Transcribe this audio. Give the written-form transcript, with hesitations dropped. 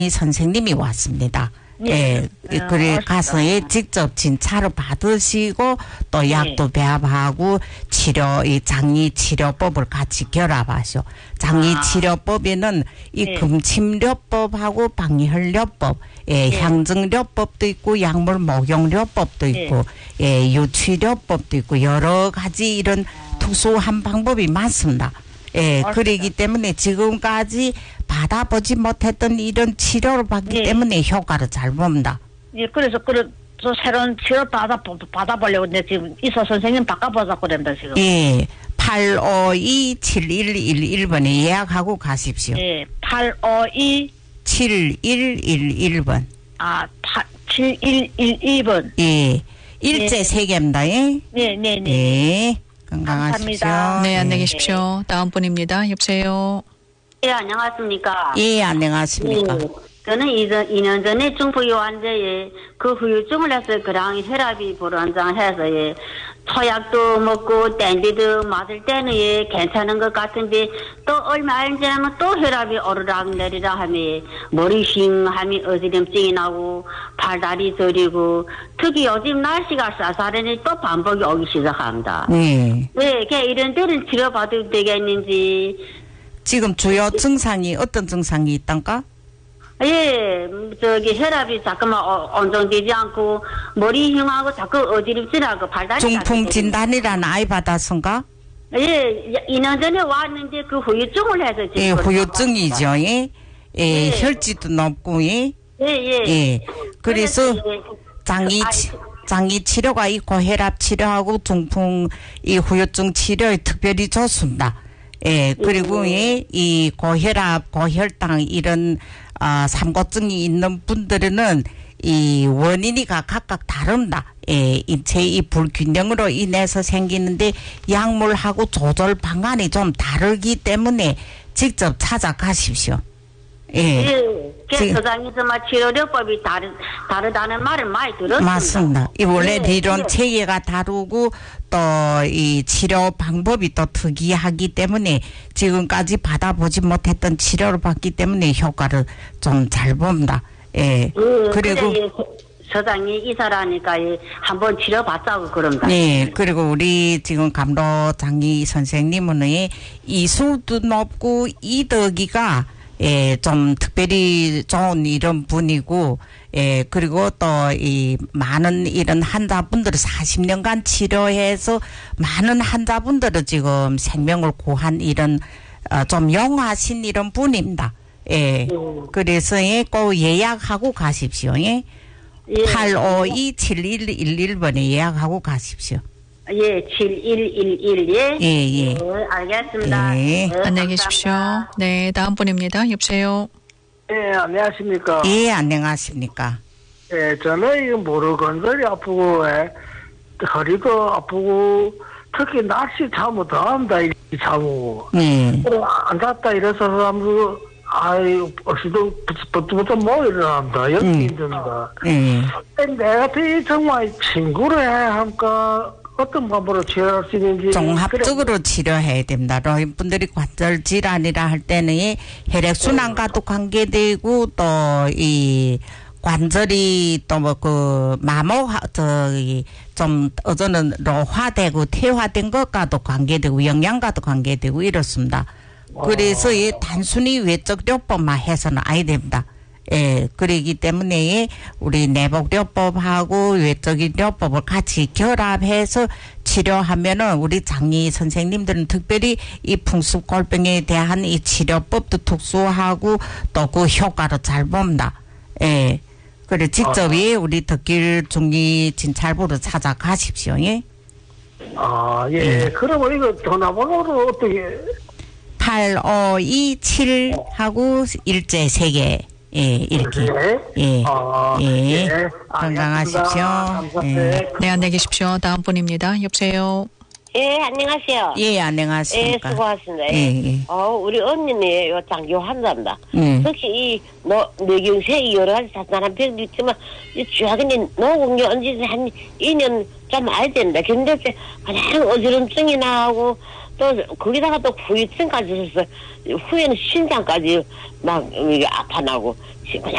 선생님이 왔습니다. 예, 그래 가서 직접 진찰을 받으시고 또 약도 배합하고 치료 이 장기 치료법을 같이 결합하셔. 장기 치료법에는 이 금침료법하고 방혈료법, 향증료법도 있고 약물 목용료법도 있고, 유치료법도 있고 여러 가지 이런 특수한 방법이 많습니다. 그러기 때문에 지금까지 받아보지 못했던 이런 치료를 받기 때문에 효과를 잘 봅니다. 그래서 또 새로운 치료 받아보려고 근데 지금 이서 선생님 바꿔보자 그런다 지금. 852-7111번에 예약하고 가십시오. 852-7111번. 7112번. 일제 세 개입니다. 네. 건강하십시오. 감사합니다. 네, 안녕히 계십시오. 다음 분입니다. 여보세요. 안녕하십니까. 안녕하십니까. 저는 2년 전에 중풍이 왔는데 그 후유증을 해서 그랑 혈압이 불안정해서 토약도 먹고 땡비도 맞을 때는 괜찮은 것 같은데 또 얼마 안 지나면 또 혈압이 오르락 내리락 하며 머리 싱하며 어지럼증이 나고 팔다리 저리고 특히 요즘 날씨가 쌀쌀하니 또 반복이 오기 시작합니다. 네, 이런 데는 치료받아도 되겠는지. 지금 주요 증상이 어떤 증상이 있단가? 혈압이 자꾸만 온정되지 않고 머리 흉하고 자꾸 어지럽지라고 팔다리. 중풍 진단이라는 아이 받았은가? 2년 전에 왔는데 그 후유증을 해서 지금. 후유증이죠. 혈지도 높고. 그래서 장기 치료가 있고 혈압 치료하고 중풍 이 후유증 치료에 특별히 좋습니다. 그리고 이 고혈압, 고혈당 이런 삼고증이 있는 분들은 이 원인이 각각 다릅니다. 인체 이 불균형으로 인해서 생기는데 약물하고 조절 방안이 좀 다르기 때문에 직접 찾아가십시오. 소장에서 치료료법이 다르다는 말을 많이 들었습니다. 맞습니다. 이 원래理論 체계가 다르고 또 이 치료 방법이 또 특이하기 때문에 지금까지 받아보지 못했던 치료를 받기 때문에 효과를 좀 잘 봅니다. 그리고 소장이 이사라니까 한번 치료받자고 그런다. 그리고 우리 지금 감로 장기 선생님은 이수도 높고 이덕이가 좀 특별히 좋은 이런 분이고, 그리고 또 이 많은 이런 환자분들을 40년간 치료해서 많은 환자분들을 지금 생명을 구한 이런, 좀 용하신 이런 분입니다. 그래서 꼭 예약하고 가십시오. 852-7111번에 예약하고 가십시오. 7111. 알겠습니다. 안녕히 계십시오. 네, 다음 분입니다. 여보세요. 안녕하십니까. 안녕하십니까. 저는 이 무릎 관절이 아프고, 허리도 아프고, 특히 날씨 잠을 더 합니다, 이 잠을. 앉았다 일어서서 하면, 어시도 부터 못 일어납니다. 여기 힘듭니다. 내가 정말 친구를 해야 할까? 어떤 방법으로 치료할 수 있는지. 종합적으로 치료해야 됩니다. 노인분들이 관절 질환이라 할 때는 혈액순환과도 관계되고 또 이 관절이 또 뭐 그 좀 어제는 노화되고 퇴화된 것과도 관계되고 영양과도 관계되고 이렇습니다. 그래서 단순히 외적요법만 해서는 아니 됩니다. 그러기 때문에 우리 내복요법하고 외적인 요법을 같이 결합해서 치료하면은 우리 장기 선생님들은 특별히 이 풍습골병에 대한 이 치료법도 특수하고 또 그 효과를 잘 봅니다. 그래 직접 우리 덕길 중기 진찰부로 찾아가십시오. 그러면 이거 전화번호로 어떻게? 8527하고 일제 3개. 이렇게. 건강하십시오. 네, 안녕히 계십시오. 다음 분입니다. 여보세요. 안녕하세요. 안녕하십니까. 수고하셨습니다. 우리 언니는 요 장기 환자입니다. 특히 이 뇌경색 여러 가지 자잘한 병도 있지만 최근에 노공료 언제 한 2년 좀 알야 됩니다. 근데 그냥 어지럼증이 나고 또 거기다가 또 후유증까지 있어서 후에는 신장까지 막 이게 아파나고 그냥